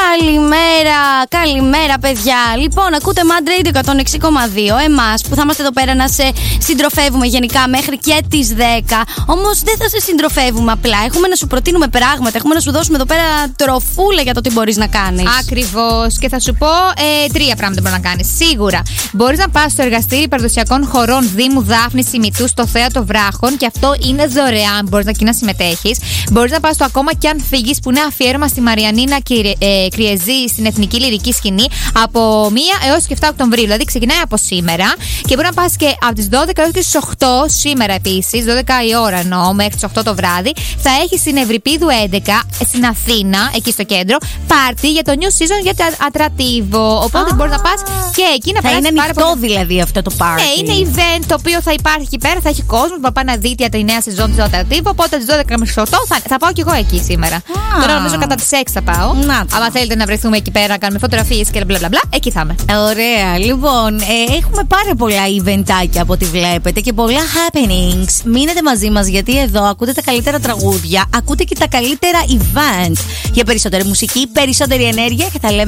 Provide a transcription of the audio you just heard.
Καλημέρα, παιδιά. Λοιπόν, ακούτε Mad Radio 106,2. Εμάς που θα είμαστε εδώ πέρα να σε συντροφεύουμε γενικά μέχρι και τις 10. Όμως δεν θα σε συντροφεύουμε απλά. Έχουμε να σου προτείνουμε πράγματα. Έχουμε να σου δώσουμε εδώ πέρα τροφούλα για το τι μπορείς να κάνεις. Ακριβώς. Και θα σου πω 3 πράγματα μπορεί να κάνεις. Σίγουρα. Μπορείς να πας στο εργαστήρι παραδοσιακών χωρών Δήμου Δάφνης Ημιτού στο Θέατρο Βράχων και αυτό είναι δωρεάν. Μπορείς να εκεί να συμμετέχεις. Μπορείς να πας στο Ακόμα κι αν φύγεις που είναι αφιέρωμα στη Μαριανίνα Κριεζή στην Εθνική Λυρική Σκηνή από 1 έως και 7 Οκτωβρίου. Δηλαδή ξεκινάει από σήμερα και μπορεί να πας και από τις 12 έως και στις 8 σήμερα επίσης, 12 η ώρα εννοώ, μέχρι τις 8 το βράδυ. Θα έχει στην Ευρυπίδου 11 στην Αθήνα, εκεί στο κέντρο, πάρτι για το New Season για το Ατρατίβο. Οπότε μπορεί να πας και εκεί να περάσεις. Θα είναι ανοιχτό δηλαδή αυτό το πάρτι. Ναι, είναι event το οποίο θα υπάρχει εκεί πέρα, θα έχει κόσμο που θα πάει να δει για τη νέα σεζόν του Ατρατίβο. Οπότε τις 12 μέχρι τις 8 θα πάω κι εγώ εκεί σήμερα. Τώρα νομίζω κατά τις 6 θα πάω. Αν θέλετε να βρεθούμε εκεί πέρα, να κάνουμε φωτογραφίες και μπλα μπλα μπλα, εκεί θα είμαι. Ωραία, λοιπόν, έχουμε πάρα πολλά eventάκια από ό,τι βλέπετε και πολλά happenings. Μείνετε μαζί μας γιατί εδώ ακούτε τα καλύτερα τραγούδια, ακούτε και τα καλύτερα events. Για περισσότερη μουσική, περισσότερη ενέργεια και θα λέμε